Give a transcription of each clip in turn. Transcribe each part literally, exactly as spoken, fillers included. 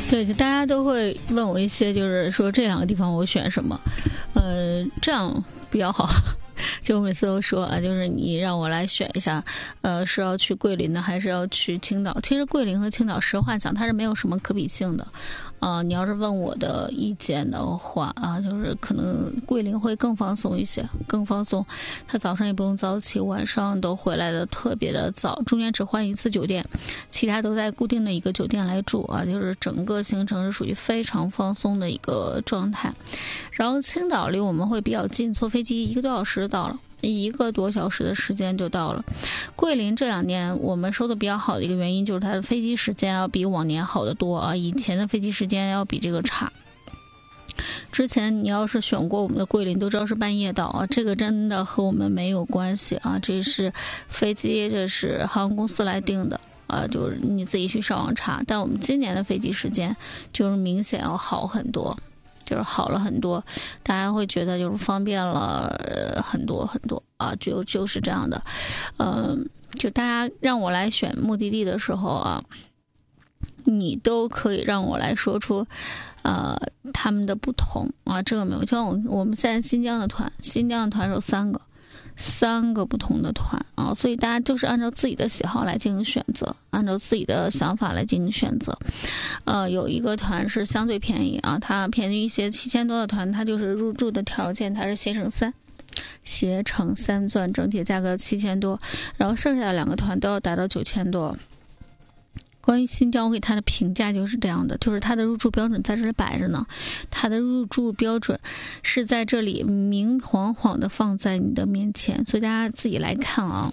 对，就大家都会问我一些，就是说这两个地方我选什么，呃，这样比较好。就我每次都说啊，就是你让我来选一下，呃，是要去桂林呢，还是要去青岛？其实桂林和青岛，实话讲，它是没有什么可比性的。啊、呃，你要是问我的意见的话啊，就是可能桂林会更放松一些，更放松。他早上也不用早起，晚上都回来的特别的早，中间只换一次酒店，其他都在固定的一个酒店来住啊，就是整个行程是属于非常放松的一个状态。然后青岛离我们会比较近，坐飞机一个多小时到了。一个多小时的时间就到了。桂林这两年我们收的比较好的一个原因就是它的飞机时间要比往年好得多啊，以前的飞机时间要比这个差。之前你要是选过我们的桂林都知道是半夜到啊，这个真的和我们没有关系啊，这是飞机，这是航空公司来定的啊，就是你自己去上网查。但我们今年的飞机时间就是明显要好很多，就是好了很多，大家会觉得就是方便了、呃、很多很多啊，就就是这样的。嗯、呃，就大家让我来选目的地的时候啊，你都可以让我来说出呃他们的不同啊，这个没有。就像我我们现在新疆的团，新疆的团有三个。三个不同的团啊，所以大家就是按照自己的喜好来进行选择，按照自己的想法来进行选择。呃，有一个团是相对便宜啊，它便宜一些，七千多的团，它就是入住的条件，它是携程三，携程三钻，整体价格七千多，然后剩下的两个团都要达到九千多。关于新疆，我给他的评价就是这样的，就是他的入住标准在这里摆着呢，他的入住标准是在这里明晃晃的放在你的面前，所以大家自己来看啊。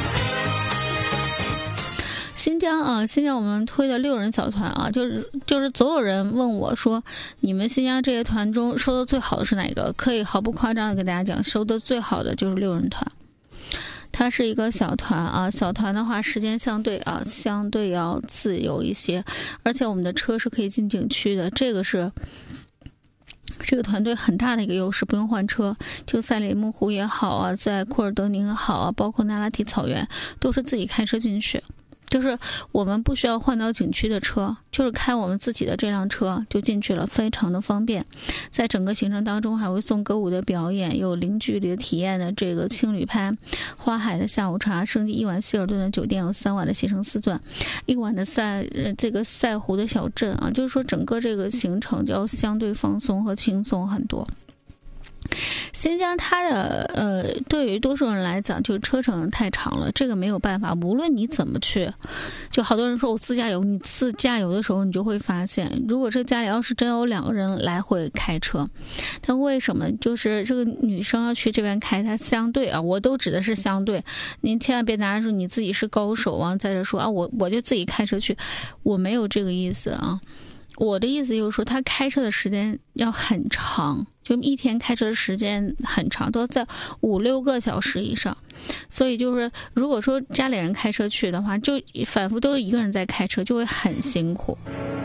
新疆啊，新疆我们推的六人小团啊，就是就是总有人问我说，你们新疆这些团中收的最好的是哪个？可以毫不夸张的跟大家讲，收的最好的就是六人团。它是一个小团啊，小团的话时间相对啊相对要自由一些，而且我们的车是可以进景区的，这个是这个团队很大的一个优势，不用换车，就赛里木湖也好啊，在库尔德宁也好啊，包括那拉提草原都是自己开车进去。就是我们不需要换到景区的车，就是开我们自己的这辆车就进去了，非常的方便。在整个行程当中还会送歌舞的表演，有零距离的体验的这个青旅拍，花海的下午茶，升级一晚希尔顿的酒店，有三晚的携程四钻，一晚的赛这个赛湖的小镇啊，就是说整个这个行程就要相对放松和轻松很多。新疆它的呃，对于多数人来讲，就是车程太长了，这个没有办法。无论你怎么去，就好多人说我自驾游，你自驾游的时候，你就会发现，如果这家里要是真有两个人来回开车，但为什么就是这个女生要去这边开？它相对啊，我都指的是相对，您千万别拿着说你自己是高手啊，在这说啊，我我就自己开车去，我没有这个意思啊。我的意思就是说，他开车的时间要很长，就一天开车的时间很长，都在五六个小时以上。所以就是，如果说家里人开车去的话，就反复都是一个人在开车，就会很辛苦。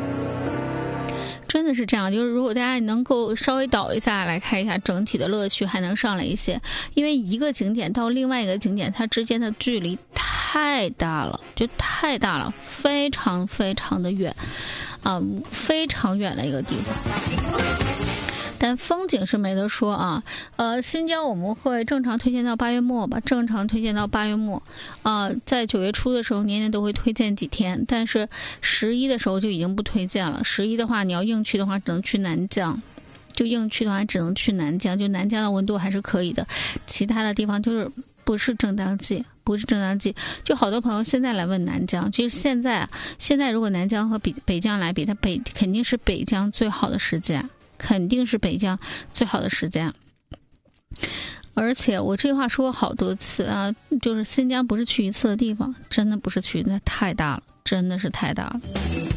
真的是这样，就是如果大家能够稍微倒一下来看一下，整体的乐趣还能上来一些。因为一个景点到另外一个景点，它之间的距离太大了，就太大了，非常非常的远。啊，非常远的一个地方，但风景是没得说啊。呃，新疆我们会正常推荐到八月末吧，正常推荐到八月末。啊、呃，在九月初的时候，年年都会推荐几天，但是十一的时候就已经不推荐了。十一的话，你要硬去的话，只能去南疆。就硬去的话，只能去南疆。就南疆的温度还是可以的，其他的地方就是不是正当季。不是正当季，就好多朋友现在来问南疆，其实现在现在如果南疆和北北疆来比，它北肯定是北疆最好的时间，肯定是北疆最好的时间。而且我这句话说过好多次啊，就是新疆不是去一次的地方，真的不是去，那太大了，真的是太大了。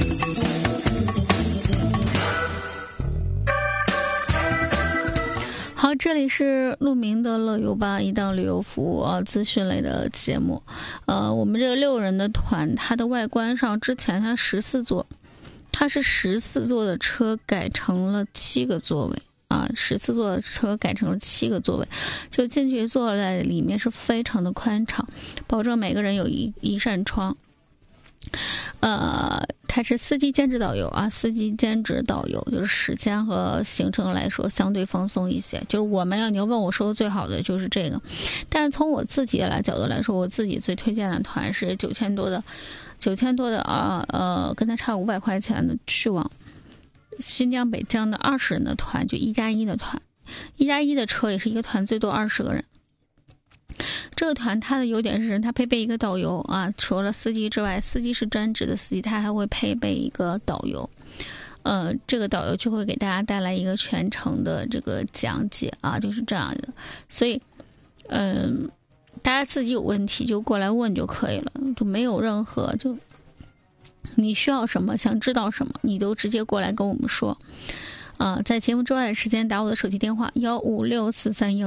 好，这里是鹿鸣的乐游吧，一档旅游服务啊资讯类的节目。呃，我们这个六人的团，它的外观上之前它十四座，它是十四座的车改成了七个座位啊，十四座的车改成了七个座位，就进去坐在里面是非常的宽敞，保证每个人有一一扇窗。呃， 它是司机兼职导游啊，司机兼职导游就是时间和行程来说相对放松一些。就是我们要你要问我说的最好的就是这个，但是从我自己来角度来说，我自己最推荐的团是九千多的，九千多的啊呃，跟他差五百块钱的去往新疆北疆的二十人的团，就一加一的团，一加一的车也是一个团最多二十个人。这个团它的优点是它配备一个导游啊，除了司机之外，司机是专职的司机，他还会配备一个导游，呃，这个导游就会给大家带来一个全程的这个讲解啊，就是这样的。所以，嗯、呃，大家自己有问题就过来问就可以了，就没有任何就你需要什么，想知道什么，你都直接过来跟我们说。啊、呃，在节目之外的时间打我的手机电话幺五六四三幺。